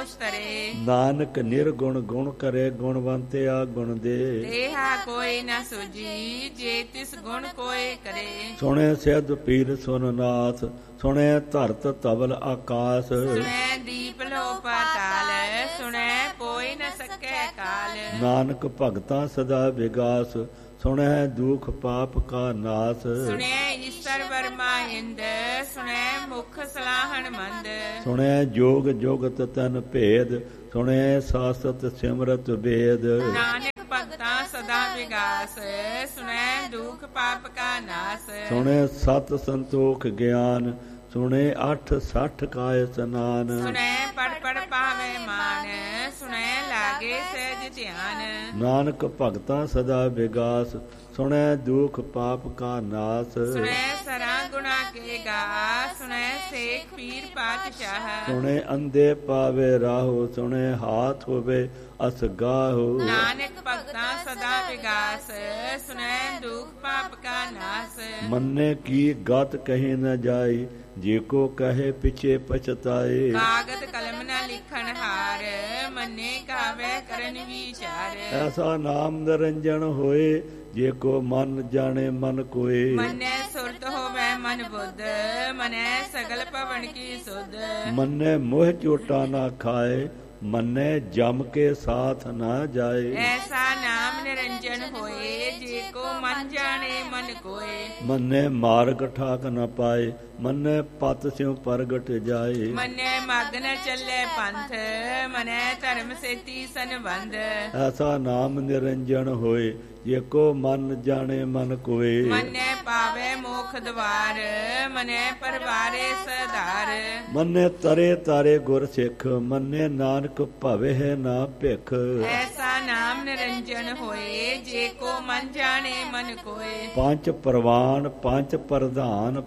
ਦੋਸ਼ ਤਰੇ। ਨਾਨਕ ਨਿਰਗੁਣ ਗੁਣ ਕਰੇ, ਗੁਣਵੰਤਿਆ ਗੁਣ ਦੇ। ਦੇਹਾ ਕੋਈ ਨ ਸੁਜੀ, ਜੇ ਤਿਸ ਗੁਣ ਕੋਇ ਕਰੇ। ਸੁਣੇ ਸਿੱਧ ਪੀਰ ਸੁਨ ਨਾਥ, ਸੁਣੇ ਧਰਤ ਧਵਲ ਆਕਾਸ। ਸੁਣੈ ਦੀਪ ਲੋ ਪਾਤਾਲ, ਸੁਣੈ ਕੋਈ ਨ ਸਕੈ ਕਾਲ। ਨਾਨਕ ਭਗਤਾਂ ਸਦਾ ਵਿਗਾਸ, ਸੁਣੈ ਦੁਖ ਪਾਪ ਕਾ ਨਾਸ। ਸੁਣੈ ਈਸਰ ਵਰਮਾ ਇੰਦ, ਸੁਣੈ ਮੁਖ ਸਲਾਹਣ ਮੰਦ। ਸੁਣੈ ਜੋਗ ਜੁਗਤ ਤਨ ਭੇਦ, ਸੁਣੈ ਸਾਸਤ ਸਿਮਰਤ ਵੇਦ। ਨਾਨਕ ਭਗਤਾਂ ਸਦਾ ਵਿਗਾਸ, ਸੁਣੈ ਦੁਖ ਪਾਪ ਕਾ ਨਾਸ। ਸੁਣੈ ਸਤ ਸੰਤੋਖ ਗਿਆਨ, ਸੁਣੇ 8 ਕਾਇ ਸਨਾਨ। ਸੁਣੈ ਪੜ ਪੜ ਪਾਵੇ ਮਾਨ, ਸੁਣੈ ਲਾਗੇ ਸਹਿਜ ਧਿਆਨ। ਨਾਨਕ ਭਗਤਾਂ ਸਦਾ ਵਿਗਾਸ, ਸੁਣੈ ਦੁਖ ਪਾਪ ਕਾ ਨਾਸ। ਸੁਣੈ ਸਰਾ ਗੁਣਾ ਕੇ ਗਾ, ਸੁਣੈ ਸੇਖ ਪੀਰ ਪਾਤਸ਼ਾਹ। ਸੁਣੇ ਅੰਧੇ ਪਾਵੇ ਰਾਹੋ, ਸੁਣੇ ਹਾਥ ਹੋਵੇ ਅਸਗਾਹੋ। ਨਾਨਕ ਭਗਤਾਂ ਸਦਾ ਵਿਗਾਸ, ਸੁਣੈ ਦੁਖ ਪਾਪ ਕਾ ਨਾਸ। ਮੰਨੇ ਕੀ ਗਤ ਕਹੀ ਨ ਜਾਈ, ਜੇ ਕੋ ਕਹੇ ਪਿਛੇ ਪਛਤਾਏ। ਕਾਗਦ ਕਲਮ ਨ ਲਿਖਣ ਹਾਰ, ਮੰਨੇ ਗਾਵੇ ਕਰਨ ਵਿਚਾਰ। ਐਸਾ ਨਾਮ ਨਿਰੰਜਨ ਹੋਏ, ਜੇ ਕੋ ਮਨ ਜਾਣੇ ਮਨ ਕੋਏ। ਮੰਨੈ ਸੁਰਤ ਹੋਵੇ ਮਨ ਬੁੱਧ, ਮਨੈ ਸਗਲ ਭਵਨ ਕੀ ਸੁਧ। ਮੰਨੇ ਮੋਹ ਝੋਟਾ ਨਾ ਖਾਏ, ਮੰਨੇ ਜਮ ਕੇ ਸਾਥ ਨਾ ਜਾਏ। ਐਸਾ ਨਾਮ ਨਿਰੰਜਨ ਹੋਏ, ਜੇ ਕੋ ਮਨ ਜਾਣੇ ਮਨ ਕੋਏ। ਮੰਨੇ ਮਾਰਗ ਠਾਕ ਨ ਪਾਏ, ਮੰਨੇ ਪਤ ਸਿਉ ਪ੍ਰਗਟ ਜਾਏ। ਮੰਨੈ ਮਗ ਨ ਚੱਲੇ ਪੰਥ, ਮਨੈ ਧਰਮ ਸੇਤੀ ਸੰਬੰਧ। ਐਸਾ ਨਾਮ ਨਿਰੰਜਨ ਹੋਏ, ਜੇ ਕੋ ਮਨ ਜਾਣੇ ਮਨ ਕੋਏ। ਮੰਨੈ ਪਾਵੇ ਮੋਖ ਦਵਾਰ, ਮਨੈ ਪਰਵਾਰੇ ਸਧਾਰ। ਮੰਨੇ ਤਰੇ ਤਾਰੇ ਗੁਰ ਸਿੱਖ, ਮੰਨੇ ਨਾਨਕ ਭਵੇ ਨਾ ਭਿਖ। ਐਸਾ ਨਾਮ ਨਿਰੰਜਨ ਹੋਏ, ਜੇ ਕੋ ਮਨ ਜਾਣੇ ਮਨ ਕੋਏ। ਪੰਜ ਪ੍ਰਵਾਨ ਪੰਜ ਪ੍ਰਧਾਨ,